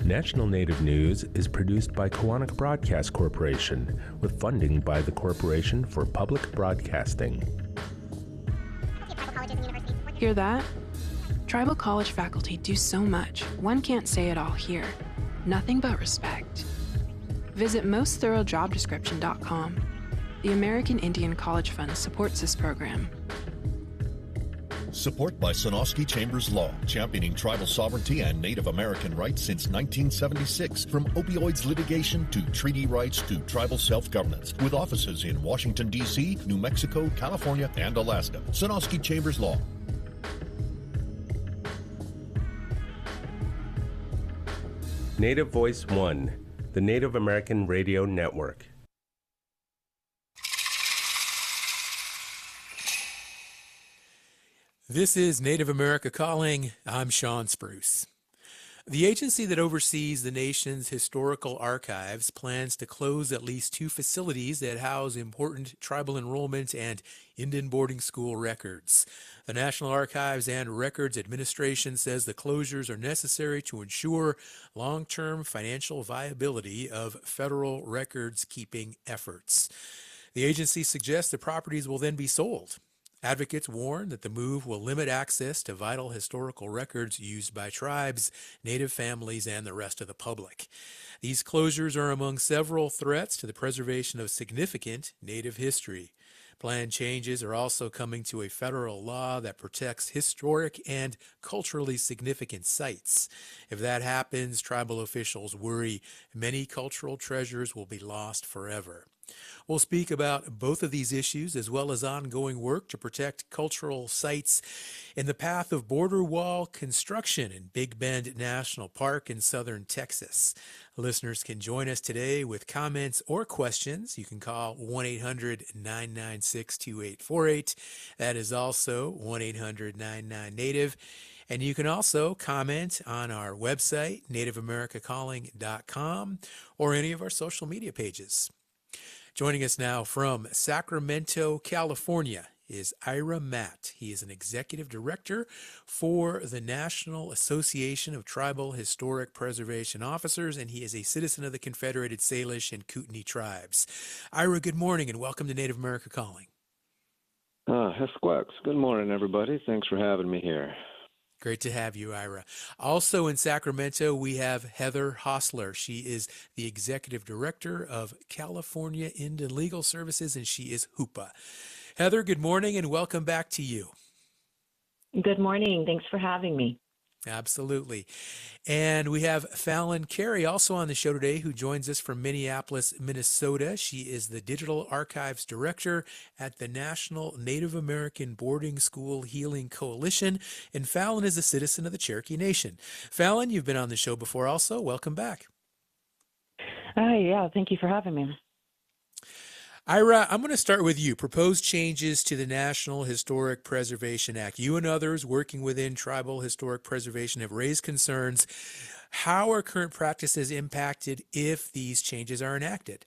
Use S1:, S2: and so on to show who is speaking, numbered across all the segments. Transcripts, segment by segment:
S1: National Native News is produced by Koahnic Broadcast Corporation with funding by the Corporation for Public Broadcasting.
S2: Hear that? Tribal college faculty do so much, one can't say it all here. Nothing but respect. Visit mostthoroughdjobdescription.com. The American Indian College Fund supports this program.
S3: Support by Sonosky Chambers Law, championing tribal sovereignty and Native American rights since 1976. From opioids litigation to treaty rights to tribal self-governance. With offices in Washington, D.C., New Mexico, California, and Alaska. Sonosky Chambers Law.
S1: Native Voice One, the Native American Radio Network.
S4: This is Native America Calling. I'm Sean Spruce. The agency that oversees the nation's historical archives plans to close at least 2 facilities that house important tribal enrollment and Indian boarding school records. The National Archives and Records Administration says the closures are necessary to ensure long-term financial viability of federal records-keeping efforts. The agency suggests the properties will then be sold. Advocates warn that the move will limit access to vital historical records used by tribes, Native families, and the rest of the public. These closures are among several threats to the preservation of significant Native history. Planned changes are also coming to a federal law that protects historic and culturally significant sites. If that happens, tribal officials worry many cultural treasures will be lost forever. We'll speak about both of these issues as well as ongoing work to protect cultural sites in the path of border wall construction in Big Bend National Park in southern Texas. Listeners can join us today with comments or questions. You can call 1-800-996-2848. That is also 1-800-99-NATIVE. And you can also comment on our website, nativeamericacalling.com, or any of our social media pages. Joining us now from Sacramento, California, is Ira Matt. He is an executive director for the National Association of Tribal Historic Preservation Officers, and he is a citizen of the Confederated Salish and Kootenai tribes. Ira, good morning, and welcome to Native America Calling.
S5: Hesquex. Good morning, everybody. Thanks for having me here.
S4: Great to have you, Ira. Also in Sacramento, we have Heather Hostler. She is the Executive Director of California Indian Legal Services, and she is HOOPA. Heather, good morning, and welcome back to you.
S6: Good morning. Thanks for having me.
S4: Absolutely. And we have Fallon Carey also on the show today, who joins us from Minneapolis, Minnesota. She is the Digital Archives Director at the National Native American Boarding School Healing Coalition. And Fallon is a citizen of the Cherokee Nation. Fallon, you've been on the show before also. Welcome back.
S6: Yeah, thank you for having me.
S4: Ira, I'm going to start with you. Proposed changes to the National Historic Preservation Act. You and others working within tribal historic preservation have raised concerns. How are current practices impacted if these changes are enacted?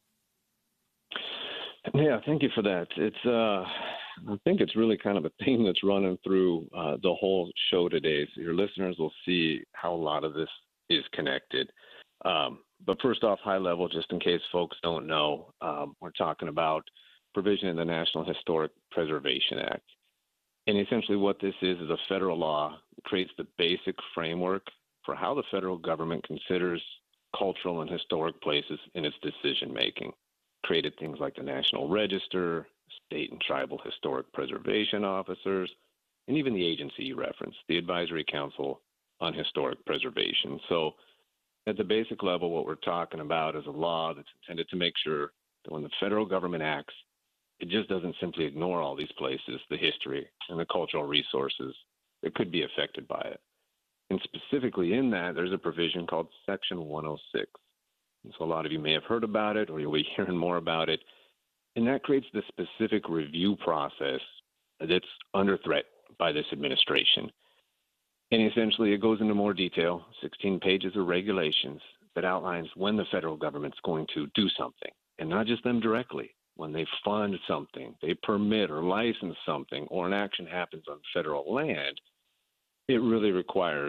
S5: Yeah, thank you for that. I think it's really kind of a theme that's running through the whole show today. So your listeners will see how a lot of this is connected. But first off, high level, just in case folks don't know, we're talking about provision in the National Historic Preservation Act. And essentially what this is a federal law that creates the basic framework for how the federal government considers cultural and historic places in its decision-making. Created things like the National Register, state and tribal historic preservation officers, and even the agency you referenced, the Advisory Council on Historic Preservation. So at the basic level, what we're talking about is a law that's intended to make sure that when the federal government acts, it just doesn't simply ignore all these places, the history and the cultural resources that could be affected by it. And specifically in that, there's a provision called Section 106. And so a lot of you may have heard about it, or you'll be hearing more about it. And that creates the specific review process that's under threat by this administration. And essentially, it goes into more detail, 16 pages of regulations that outlines when the federal government's going to do something, and not just them directly. When they fund something, they permit or license something, or an action happens on federal land, it really requires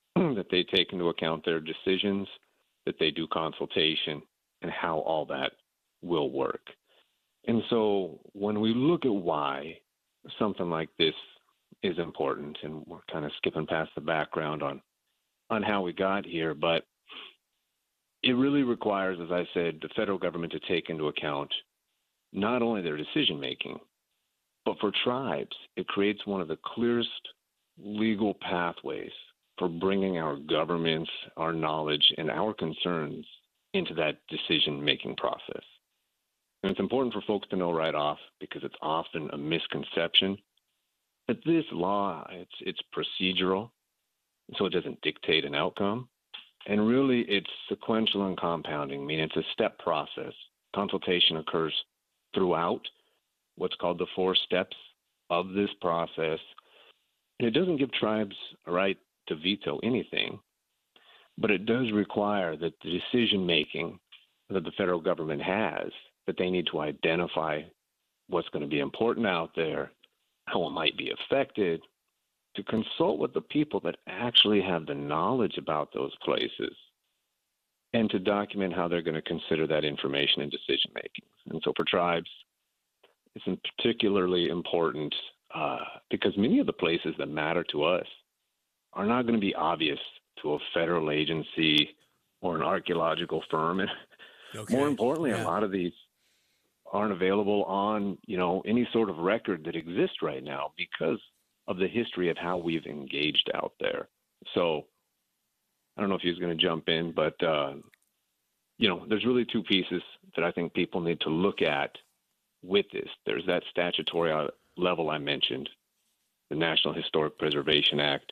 S5: that they take into account their decisions, that they do consultation, and how all that will work. And so when we look at why something like this is important, and we're kind of skipping past the background on how we got here, but it really requires, as I said, the federal government to take into account not only their decision making, but for tribes, it creates one of the clearest legal pathways for bringing our governments, our knowledge, and our concerns into that decision-making process. And it's important for folks to know right off, because it's often a misconception, that this law, it's procedural, so it doesn't dictate an outcome. And really, it's sequential and compounding, meaning it's a step process. Consultation occurs throughout what's called the 4 steps of this process. And it doesn't give tribes a right to veto anything, but it does require that the decision-making that the federal government has, that they need to identify what's going to be important out there, how it might be affected, to consult with the people that actually have the knowledge about those places, and to document how they're going to consider that information in decision-making. And so for tribes, it's particularly important because many of the places that matter to us are not going to be obvious to a federal agency or an archaeological firm. And more importantly, a lot of these aren't available on, any sort of record that exists right now because of the history of how we've engaged out there. So I don't know if he's going to jump in, but, there's really 2 pieces that I think people need to look at with this. There's that statutory level I mentioned, the National Historic Preservation Act.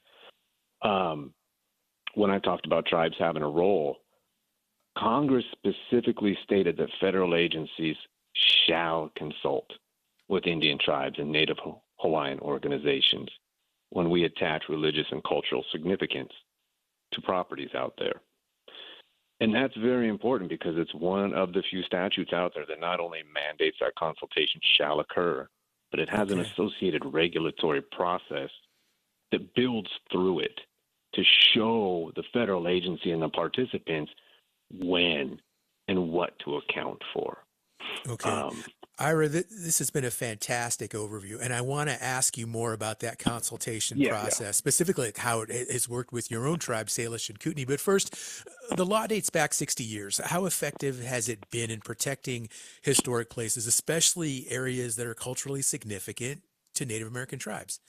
S5: When I talked about tribes having a role, Congress specifically stated that federal agencies shall consult with Indian tribes and Native Hawaiian organizations when we attach religious and cultural significance to properties out there. And that's very important because it's one of the few statutes out there that not only mandates that consultation shall occur, but it has an associated regulatory process that builds through it to show the federal agency and the participants when and what to account for.
S4: Okay. Ira, this has been a fantastic overview, and I want to ask you more about that consultation process, specifically how it has worked with your own tribe, Salish and Kootenai. But first, the law dates back 60 years. How effective has it been in protecting historic places, especially areas that are culturally significant to Native American tribes?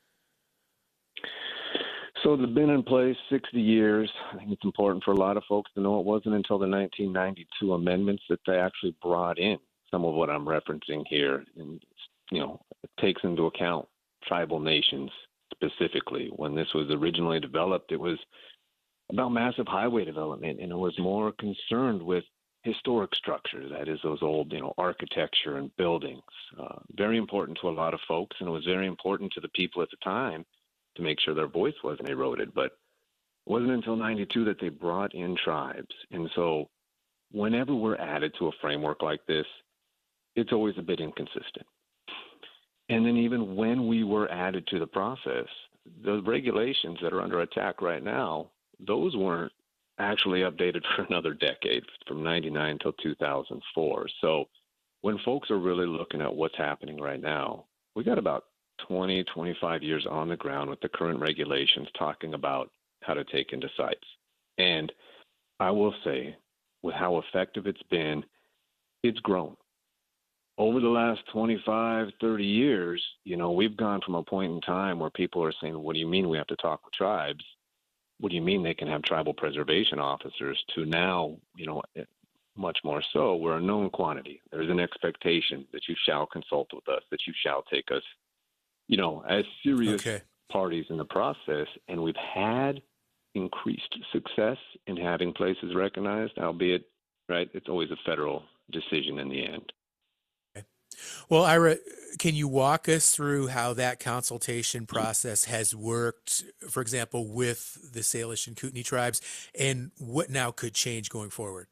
S5: So it's been in place 60 years. I think it's important for a lot of folks to know it wasn't until the 1992 amendments that they actually brought in some of what I'm referencing here. And, it takes into account tribal nations specifically. When this was originally developed, it was about massive highway development, and it was more concerned with historic structures, that is, those old, architecture and buildings. Very important to a lot of folks, and it was very important to the people at the time to make sure their voice wasn't eroded. But it wasn't until 92 that they brought in tribes. And so whenever we're added to a framework like this, it's always a bit inconsistent. And then even when we were added to the process, the regulations that are under attack right now, those weren't actually updated for another decade, from 99 till 2004. So when folks are really looking at what's happening right now, we got about 20, 25 years on the ground with the current regulations talking about how to take into sites. And I will say, with how effective it's been, it's grown. Over the last 25, 30 years, we've gone from a point in time where people are saying, what do you mean we have to talk with tribes? What do you mean they can have tribal preservation officers? To now, much more so, we're a known quantity. There's an expectation that you shall consult with us, that you shall take us, as serious parties in the process. And we've had increased success in having places recognized, albeit, it's always a federal decision in the end.
S4: Well, Ira, can you walk us through how that consultation process has worked, for example, with the Salish and Kootenai tribes, and what now could change going forward?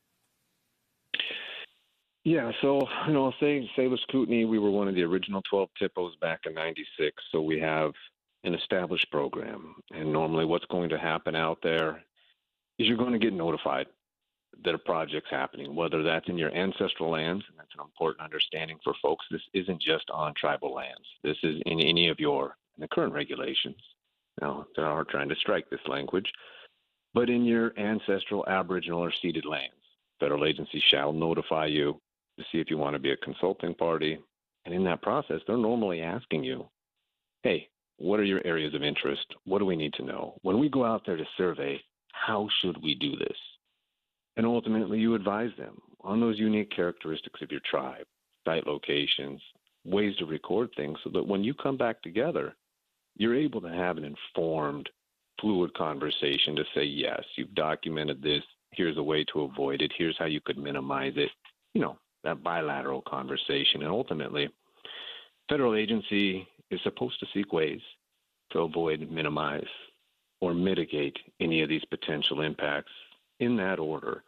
S5: Yeah, so, Salish Kootenai, we were one of the original 12 TIPOs back in 96. So we have, an established program. And normally what's going to happen out there is you're going to get notified that a project's happening, whether that's in your ancestral lands, and that's an important understanding for folks. This isn't just on tribal lands. This is in any of in the current regulations. Now, they are trying to strike this language, but in your ancestral, Aboriginal, or ceded lands, federal agencies shall notify you to see if you want to be a consulting party. And in that process, they're normally asking you, hey, what are your areas of interest? What do we need to know? When we go out there to survey, how should we do this? And ultimately, you advise them on those unique characteristics of your tribe, site locations, ways to record things, so that when you come back together, you're able to have an informed, fluid conversation to say, yes, you've documented this. Here's a way to avoid it. Here's how you could minimize it. You know, that bilateral conversation. And ultimately, federal agency is supposed to seek ways to avoid, minimize, or mitigate any of these potential impacts in that order.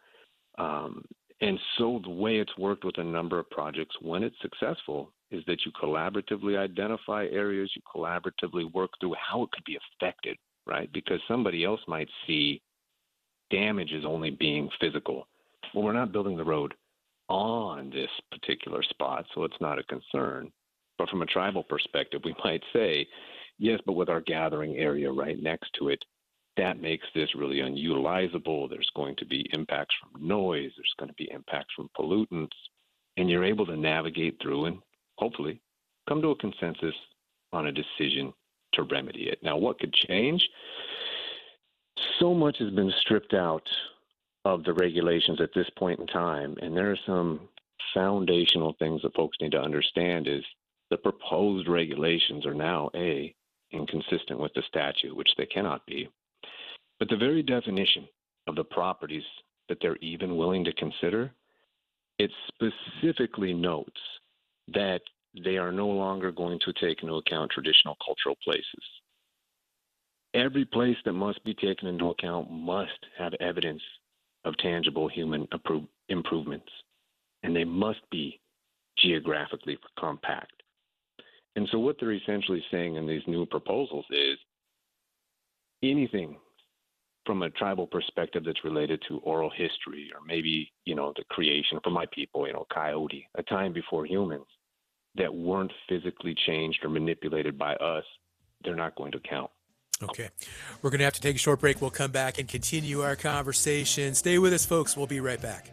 S5: And so the way it's worked with a number of projects when it's successful is that you collaboratively identify areas, you collaboratively work through how it could be affected, right? Because somebody else might see damage as only being physical. Well, we're not building the road on this particular spot, so it's not a concern. But from a tribal perspective, we might say, yes, but with our gathering area right next to it, that makes this really unutilizable. There's going to be impacts from noise. There's going to be impacts from pollutants. And you're able to navigate through and hopefully come to a consensus on a decision to remedy it. Now, what could change? So much has been stripped out of the regulations at this point in time. And there are some foundational things that folks need to understand is the proposed regulations are now, inconsistent with the statute, which they cannot be. But the very definition of the properties that they're even willing to consider, it specifically notes that they are no longer going to take into account traditional cultural places. Every place that must be taken into account must have evidence of tangible human improvements, and they must be geographically compact. And so what they're essentially saying in these new proposals is anything from a tribal perspective that's related to oral history or maybe, the creation for my people, Coyote, a time before humans that weren't physically changed or manipulated by us, they're not going to count.
S4: Okay. We're going to have to take a short break. We'll come back and continue our conversation. Stay with us, folks. We'll be right back.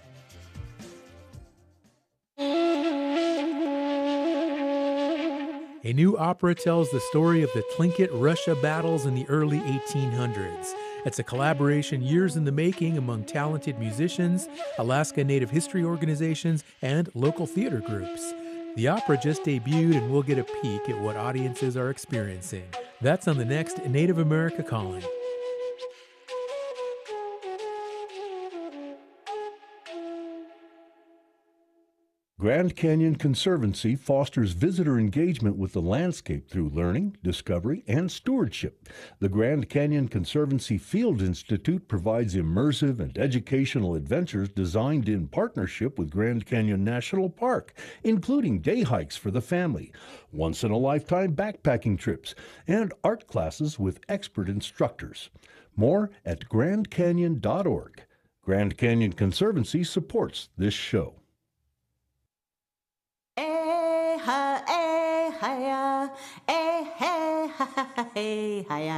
S4: A new opera tells the story of the Tlingit-Russia battles in the early 1800s. It's a collaboration years in the making among talented musicians, Alaska Native history organizations, and local theater groups. The opera just debuted, and we'll get a peek at what audiences are experiencing. That's on the next Native America Calling.
S7: Grand Canyon Conservancy fosters visitor engagement with the landscape through learning, discovery, and stewardship. The Grand Canyon Conservancy Field Institute provides immersive and educational adventures designed in partnership with Grand Canyon National Park, including day hikes for the family, once-in-a-lifetime backpacking trips, and art classes with expert instructors. More at grandcanyon.org. Grand Canyon Conservancy supports this show.